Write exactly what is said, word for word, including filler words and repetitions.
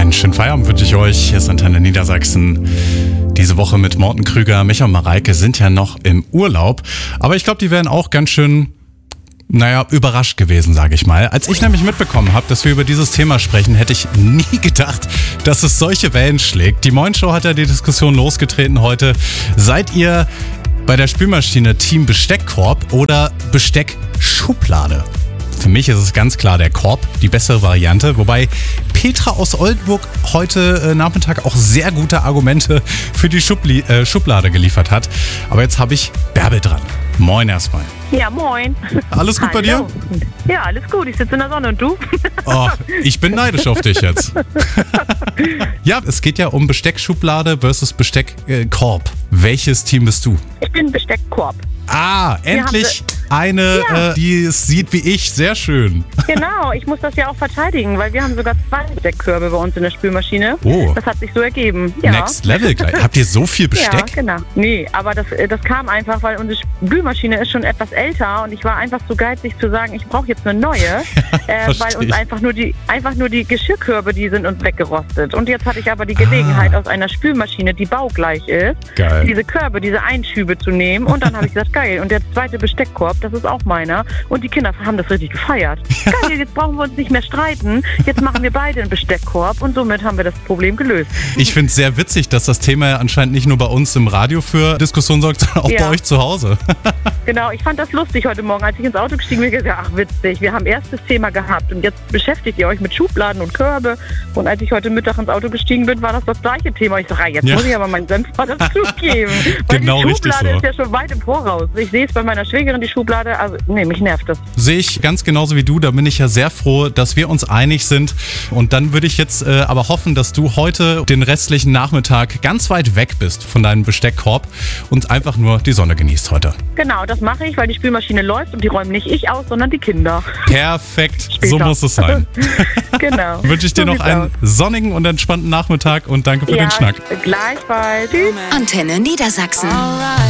Einen schönen Feierabend wünsche ich euch. Hier ist Antenne Niedersachsen. Diese Woche mit Morten Krüger, Micha und Mareike sind ja noch im Urlaub. Aber ich glaube, die wären auch ganz schön, naja, überrascht gewesen, sage ich mal. Als ich nämlich mitbekommen habe, dass wir über dieses Thema sprechen, hätte ich nie gedacht, dass es solche Wellen schlägt. Die Moin Show hat ja die Diskussion losgetreten heute. Seid ihr bei der Spülmaschine Team Besteckkorb oder Besteckschublade? Für mich ist es ganz klar der Korb, die bessere Variante. Wobei Petra aus Oldenburg heute äh, Nachmittag auch sehr gute Argumente für die Schubli- äh, Schublade geliefert hat. Aber jetzt habe ich Bärbel dran. Moin erstmal. Ja, moin. Alles gut bei dir? Ja, alles gut. Ich sitze in der Sonne und du? Oh, ich bin neidisch auf dich jetzt. Ja, es geht ja um Besteckschublade versus Besteckkorb. Welches Team bist du? Ich bin Besteckkorb. Ah, endlich eine, Ja. äh, die es sieht wie ich. Sehr schön. Genau, ich muss das ja auch verteidigen, weil wir haben sogar zwei Besteckkörbe bei uns in der Spülmaschine. Oh. Das hat sich so ergeben. Ja. Next Level gleich. Habt ihr so viel Besteck? Ja, genau. Nee, aber das, das kam einfach, weil unsere Spülmaschine ist schon etwas älter und ich war einfach zu geizig zu sagen, ich brauche jetzt eine neue, äh, weil versteh uns ich. einfach nur die einfach nur die Geschirrkörbe, die sind uns weggerostet. Und jetzt hatte ich aber die Gelegenheit, Ah. aus einer Spülmaschine, die baugleich ist, Geil. diese Körbe, diese Einschübe zu nehmen. Und dann habe ich gesagt, geil. Und der zweite Besteckkorb, das ist auch meiner. Und die Kinder haben das richtig gefeiert. Geil, jetzt brauchen wir uns nicht mehr streiten. Jetzt machen wir beide einen Besteckkorb und somit haben wir das Problem gelöst. Ich finde es sehr witzig, dass das Thema ja anscheinend nicht nur bei uns im Radio für Diskussion sorgt, sondern auch Ja. bei euch zu Hause. Genau, ich fand das lustig heute Morgen, als ich ins Auto gestiegen bin. Ich gesagt, ach witzig, wir haben erst das Thema gehabt und jetzt beschäftigt ihr euch mit Schubladen und Körbe. Und als ich heute Mittag ins Auto gestiegen bin, war das das gleiche Thema. Ich sage, ah, jetzt Ja. muss ich aber meinen Senf mal dazugeben. Weil Genau, die richtig Schublade so. ist ja schon weit im Voraus. Ich sehe es bei meiner Schwägerin, die Schublade. Also, nee, mich nervt das. Sehe ich ganz genauso wie du. Da bin ich ja sehr froh, dass wir uns einig sind. Und dann würde ich jetzt äh, aber hoffen, dass du heute den restlichen Nachmittag ganz weit weg bist von deinem Besteckkorb und einfach nur die Sonne genießt heute. Genau, das mache ich, weil die Spülmaschine läuft und die räumen nicht ich aus, sondern die Kinder. Perfekt, Später. so muss es sein. Genau. Wünsche ich dir So noch sieht's einen aus. sonnigen und entspannten Nachmittag und danke für Ja, den Schnack. gleichfalls. Tschüss. Antenne Niedersachsen.